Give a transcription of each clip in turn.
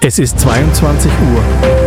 Es ist 22 Uhr.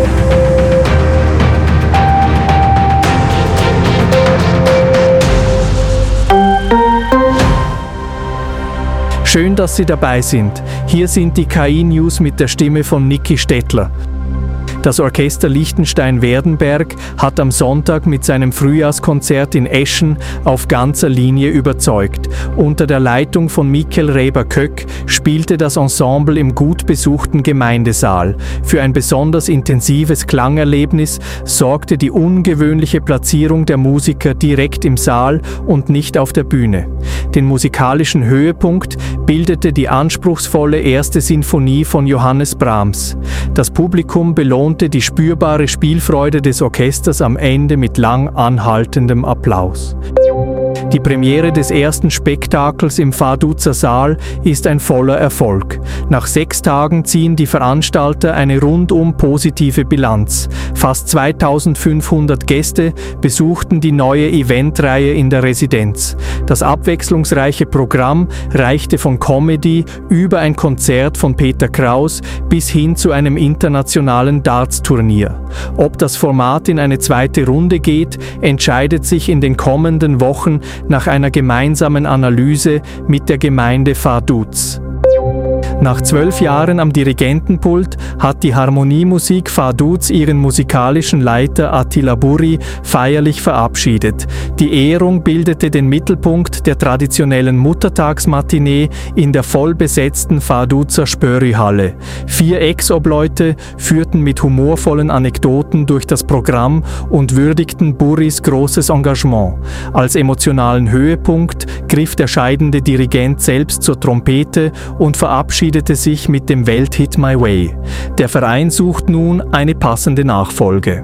Schön, dass Sie dabei sind. Hier sind die KI-News mit der Stimme von Niki Stettler. Das Orchester Liechtenstein-Werdenberg hat am Sonntag mit seinem Frühjahrskonzert in Eschen auf ganzer Linie überzeugt. Unter der Leitung von Michael Reber-Köck spielte das Ensemble im gut besuchten Gemeindesaal. Für ein besonders intensives Klangerlebnis sorgte die ungewöhnliche Platzierung der Musiker direkt im Saal und nicht auf der Bühne. Den musikalischen Höhepunkt bildete die anspruchsvolle erste Sinfonie von Johannes Brahms. Das Publikum belohnte die spürbare Spielfreude des Orchesters am Ende mit lang anhaltendem Applaus. Die Premiere des ersten Spektakels im Vaduzer Saal ist ein voller Erfolg. Nach 6 Tagen ziehen die Veranstalter eine rundum positive Bilanz. Fast 2500 Gäste besuchten die neue Eventreihe in der Residenz. Das abwechslungsreiche Programm reichte von Comedy über ein Konzert von Peter Kraus bis hin zu einem internationalen Darts-Turnier. Ob das Format in eine zweite Runde geht, entscheidet sich in den kommenden Wochen nach einer gemeinsamen Analyse mit der Gemeinde Vaduz. Nach 12 Jahren am Dirigentenpult hat die Harmoniemusik Vaduz ihren musikalischen Leiter Attila Burri feierlich verabschiedet. Die Ehrung bildete den Mittelpunkt der traditionellen Muttertagsmatinee in der vollbesetzten Vaduzer Spöri-Halle. 4 Ex-Obleute führten mit humorvollen Anekdoten durch das Programm und würdigten Burris großes Engagement. Als emotionalen Höhepunkt griff der scheidende Dirigent selbst zur Trompete und verabschiedete sich mit dem Welthit My Way. Der Verein sucht nun eine passende Nachfolge.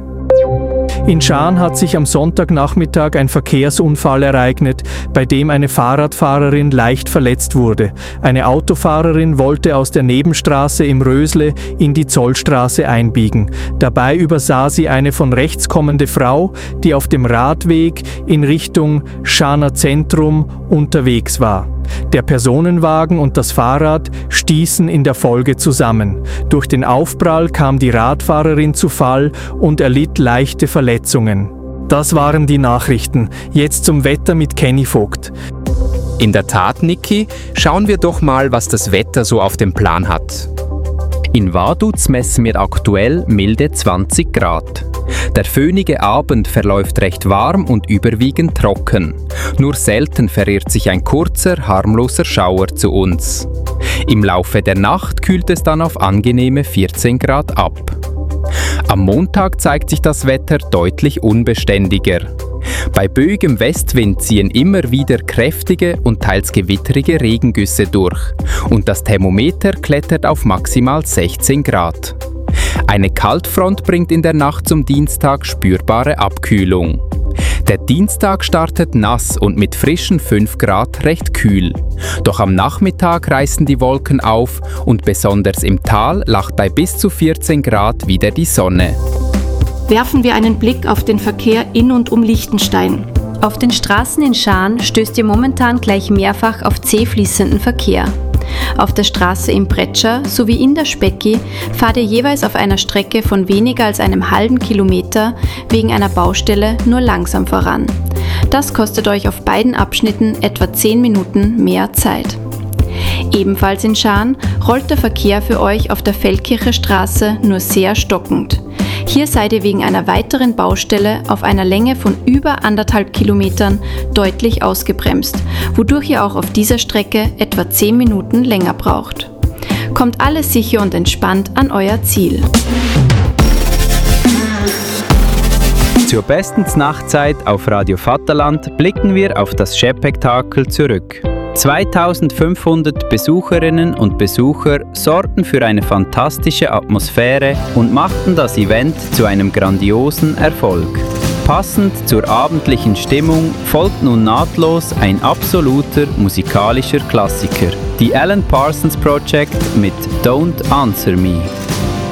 In Schaan hat sich am Sonntagnachmittag ein Verkehrsunfall ereignet, bei dem eine Fahrradfahrerin leicht verletzt wurde. Eine Autofahrerin wollte aus der Nebenstraße im Rösle in die Zollstraße einbiegen. Dabei übersah sie eine von rechts kommende Frau, die auf dem Radweg in Richtung Schaaner Zentrum unterwegs war. Der Personenwagen und das Fahrrad stießen in der Folge zusammen. Durch den Aufprall kam die Radfahrerin zu Fall und erlitt leichte Verletzungen. Das waren die Nachrichten. Jetzt zum Wetter mit Kenny Vogt. In der Tat, Niki, schauen wir doch mal, was das Wetter so auf dem Plan hat. In Vaduz messen wir aktuell milde 20 Grad. Der föhnige Abend verläuft recht warm und überwiegend trocken. Nur selten verirrt sich ein kurzer, harmloser Schauer zu uns. Im Laufe der Nacht kühlt es dann auf angenehme 14 Grad ab. Am Montag zeigt sich das Wetter deutlich unbeständiger. Bei böigem Westwind ziehen immer wieder kräftige und teils gewitterige Regengüsse durch und das Thermometer klettert auf maximal 16 Grad. Eine Kaltfront bringt in der Nacht zum Dienstag spürbare Abkühlung. Der Dienstag startet nass und mit frischen 5 Grad recht kühl. Doch am Nachmittag reißen die Wolken auf und besonders im Tal lacht bei bis zu 14 Grad wieder die Sonne. Werfen wir einen Blick auf den Verkehr in und um Liechtenstein. Auf den Straßen in Schaan stößt ihr momentan gleich mehrfach auf zäh fließenden Verkehr. Auf der Straße im Pretscher sowie in der Specki fahrt ihr jeweils auf einer Strecke von weniger als einem halben Kilometer wegen einer Baustelle nur langsam voran. Das kostet euch auf beiden Abschnitten etwa 10 Minuten mehr Zeit. Ebenfalls in Schaan rollt der Verkehr für euch auf der Feldkircher Straße nur sehr stockend. Hier seid ihr wegen einer weiteren Baustelle auf einer Länge von über 1,5 Kilometern deutlich ausgebremst, wodurch ihr auch auf dieser Strecke etwa 10 Minuten länger braucht. Kommt alles sicher und entspannt an euer Ziel. Zur besten Nachtzeit auf Radio Vaterland blicken wir auf das Chefspektakel zurück. 2500 Besucherinnen und Besucher sorgten für eine fantastische Atmosphäre und machten das Event zu einem grandiosen Erfolg. Passend zur abendlichen Stimmung folgt nun nahtlos ein absoluter musikalischer Klassiker. Die Alan Parsons Project mit Don't Answer Me.